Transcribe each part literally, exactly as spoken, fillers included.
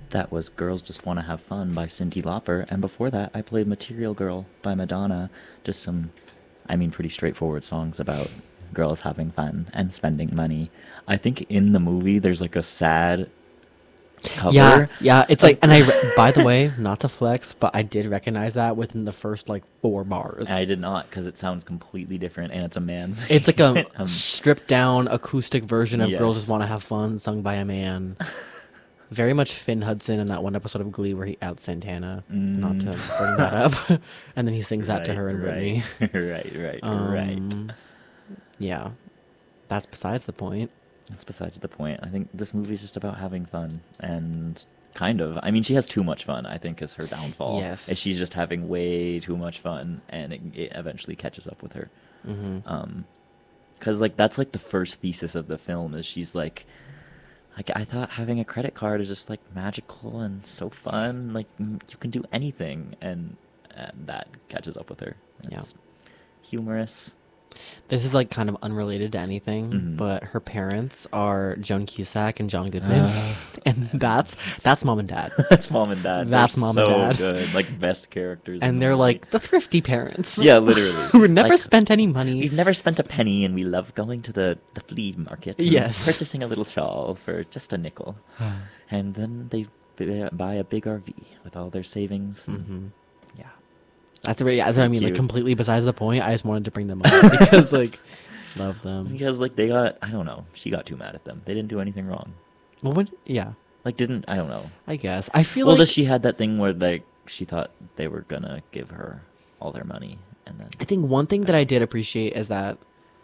That was Girls Just Wanna Have Fun by Cyndi Lauper, and before that I played Material Girl by Madonna. Just some, I mean, pretty straightforward songs about girls having fun and spending money. I think in the movie there's like a sad cover. Yeah, yeah. It's like, and I, re- by the way, not to flex, but I did recognize that within the first like four bars. I did not, because it sounds completely different, and it's a man's. It's like a um, stripped down acoustic version of yes. Girls Just Want to Have Fun, sung by a man. Very much Finn Hudson in that one episode of Glee where he outs Santana. Mm. Not to bring that up. And then he sings that right, to her and right, Brittany. right, right, Um, right. Yeah. That's besides the point. That's besides the point. I think this movie is just about having fun, and kind of. I mean, she has too much fun, I think, is her downfall. Yes. Is she's just having way too much fun, and it, it eventually catches up with her. Mm-hmm. Um, because like that's like the first thesis of the film is she's like, like I thought having a credit card is just like magical and so fun. Like m- you can do anything, and, and that catches up with her. It's humorous. This is like kind of unrelated to anything, Mhm. but her parents are Joan Cusack and John Goodman, Uh, and that's that's mom and dad, That's mom and dad. That's They're mom so and dad. good. Like best characters. in and the they're movie. like the thrifty parents. Yeah, literally. who never Like, spent any money. We've never spent a penny, and we love going to the, the flea market. And Yes. purchasing a little shawl for just a nickel. And then they b- buy a big R V with all their savings. And, hmm Yeah. That's, what- that's what I mean. Like Cute. completely besides the point. I just wanted to bring them up because like love them. Because, like, they got, I don't know, she got too mad at them. They didn't do anything wrong. Well, what? Yeah, Like, didn't, I don't know. I guess I feel Well, like does she had that thing where, like, she thought they were gonna give her all their money, and then... I think one thing that I did appreciate is that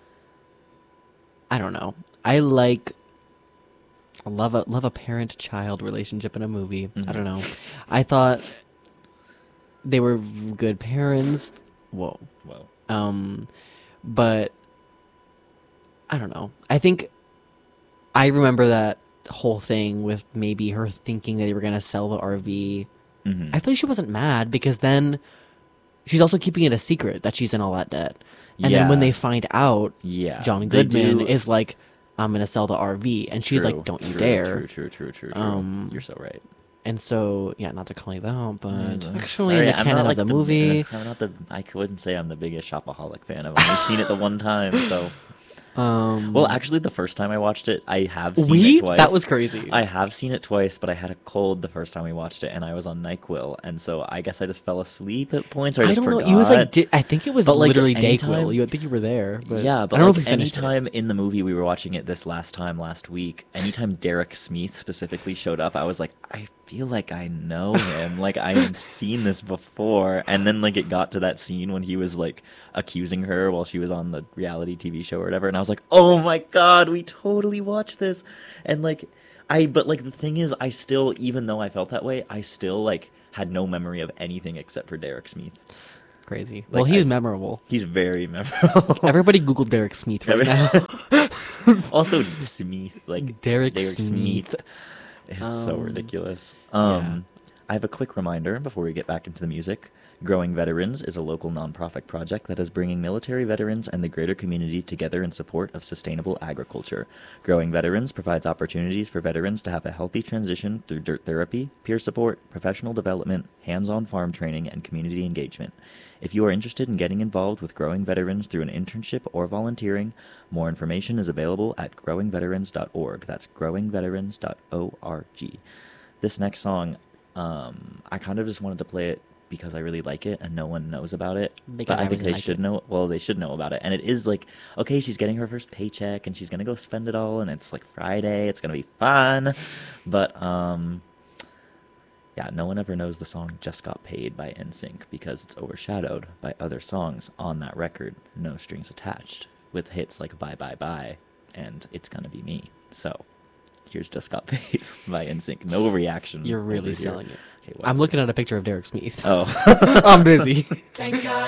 I don't know. I like I love a love a parent child relationship in a movie. I don't know. I thought they were good parents. Whoa. Well, Um, but I don't know. I think I remember that whole thing with maybe her thinking that they were gonna sell the R V. mhm. I feel like she wasn't mad because then she's also keeping it a secret that she's in all that debt. And then when Yeah. they find out, yeah. John they Goodman do- is like, I'm going to sell the R V. And she's True, like, don't you true, dare. True, true, true, true, true. Um, You're so right. And so, yeah, not to call you out, but Mm, actually, sorry, in the I'm canon not, of like, the movie, I'm not the. I wouldn't say I'm the biggest shopaholic fan. I've only seen it the one time, so. um, Well, actually, the first time I watched it, I have seen we it twice. that was crazy. I have seen it twice, but I had a cold the first time we watched it, and I was on NyQuil, and so I guess I just fell asleep at points. Or I, I just don't know. forgot. You was like, di- I think it was But, like, literally anytime- Dayquil. You I think you were there, but yeah, but I don't like know if we finished it. anytime in the movie we were watching it this last time last week, anytime Derek Smith specifically showed up, I was like, I feel like I know him. Like I've seen this before. And then like it got to that scene when he was like accusing her while she was on the reality T V show or whatever, and I was like, oh my god, we totally watched this. And like I but like the thing is, I still, even though I felt that way, I still like had no memory of anything except for Derek Smith. Crazy. Well, Like, he's I- memorable. He's very memorable. Everybody Google Derek Smith right now. Also, Smith, like Derek Derek Smith. Smith, is so Um, ridiculous. Um, I have a quick reminder before we get back into the music. Growing Veterans is a local nonprofit project that is bringing military veterans and the greater community together in support of sustainable agriculture. Growing Veterans provides opportunities for veterans to have a healthy transition through dirt therapy, peer support, professional development, hands-on farm training, and community engagement. If you are interested in getting involved with Growing Veterans through an internship or volunteering, more information is available at growing veterans dot org. That's growing veterans dot org. This next song, um, I kind of just wanted to play it because I really like it and no one knows about it. Because but I I think really they like should it. know. Well, they should know about it. And it is like, okay, she's getting her first paycheck and she's going to go spend it all. And it's like Friday. It's going to be fun. But, um... yeah, no one ever knows the song Just Got Paid by N Sync because it's overshadowed by other songs on that record, No Strings Attached, with hits like Bye Bye Bye and It's Gonna Be Me. So, here's Just Got Paid by N Sync. No reaction. You're really over here. selling it. Okay, I'm whatever. looking at a picture of Derek Smith. Oh. I'm busy.